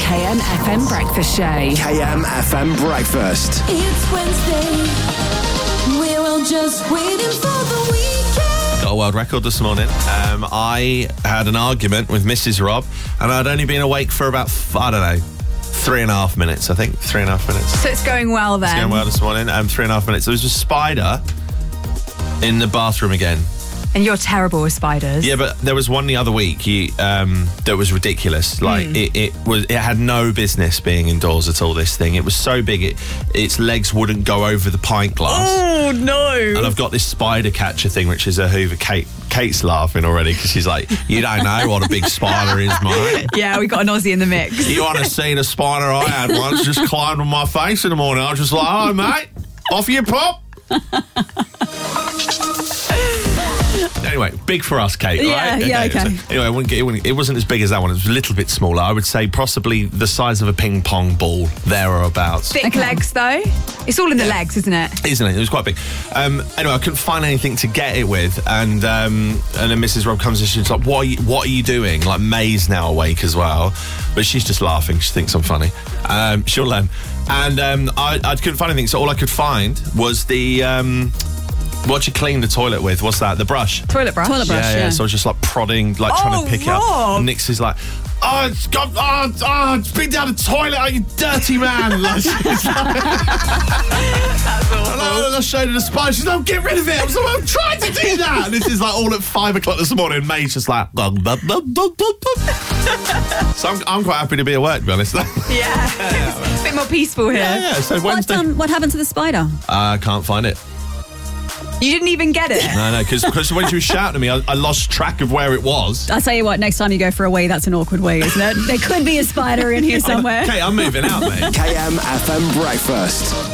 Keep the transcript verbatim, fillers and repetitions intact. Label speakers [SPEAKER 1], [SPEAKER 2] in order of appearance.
[SPEAKER 1] K M F M Breakfast Show.
[SPEAKER 2] K M F M Breakfast.
[SPEAKER 3] It's Wednesday. We're all just waiting for the weekend.
[SPEAKER 4] Got a world record this morning. Um, I had an argument with Missus Rob, and I'd only been awake for about, I don't know, three and a half minutes, I think. Three and a half minutes.
[SPEAKER 5] So it's going well then?
[SPEAKER 4] It's going well this morning. Um, three and a half minutes. There was a spider in the bathroom again.
[SPEAKER 5] And you're terrible with spiders.
[SPEAKER 4] Yeah, but there was one the other week he, um, that was ridiculous. Like,
[SPEAKER 5] Mm.
[SPEAKER 4] it, it was, it had no business being indoors at all, this thing. It was so big, it, its legs wouldn't go over the pint glass.
[SPEAKER 5] Oh, no.
[SPEAKER 4] And I've got this spider catcher thing, which is a Hoover. Kate, Kate's laughing already because she's like, you don't know what a big spider is, mate.
[SPEAKER 5] Yeah, we got an Aussie in the mix.
[SPEAKER 4] You want to see the spider I had once just climbed on my face in the morning. I was just like, oh, mate, off you pop. Anyway, big for us, Kate,
[SPEAKER 5] Yeah,
[SPEAKER 4] right?
[SPEAKER 5] yeah, okay.
[SPEAKER 4] So, anyway, it, wouldn't get, it, wouldn't, it wasn't as big as that one. It was a little bit smaller. I would say possibly the size of a ping pong ball, there or abouts.
[SPEAKER 5] Thick legs, though. It's all in the legs, isn't it?
[SPEAKER 4] Isn't it? It was quite big. Um, anyway, I couldn't find anything to get it with, and um, and then Missus Rob comes in. She's like, "What are you, what are you doing?" Like, May's now awake as well, but she's just laughing. She thinks I'm funny. Um, she'll learn. And um, I, I couldn't find anything, so all I could find was the um, what you clean the toilet with. What's that? The brush.
[SPEAKER 5] Toilet brush. Toilet
[SPEAKER 4] Yeah, yeah. So I was just like prodding, like
[SPEAKER 5] Oh,
[SPEAKER 4] trying to pick it up.
[SPEAKER 5] Rob.
[SPEAKER 4] And Nix is like, "Oh, it's got, oh, oh, it's been down the toilet, oh, you dirty man!" Like, she's like,
[SPEAKER 5] That's awful.
[SPEAKER 4] and I showed her the spider. She's like, "Get rid of it." I was like, "I'm trying to do that." And this is like all at five o'clock this morning. May's just like, dum, dum, dum, dum, dum, dum. So I'm, I'm quite happy to be at work, to be honest.
[SPEAKER 5] Yeah. It's a bit more peaceful here.
[SPEAKER 4] yeah, yeah. So
[SPEAKER 6] What,
[SPEAKER 4] Wednesday,
[SPEAKER 6] um, what happened to the spider?
[SPEAKER 4] I can't find it.
[SPEAKER 5] You didn't even get it.
[SPEAKER 4] No, no, because when she was shouting at me, I, I lost track of where it was.
[SPEAKER 6] I'll tell you what, next time you go for a wee, that's an awkward wee, isn't it? There could be a spider in here somewhere.
[SPEAKER 4] Okay, I'm moving out, mate.
[SPEAKER 2] K M F M Breakfast.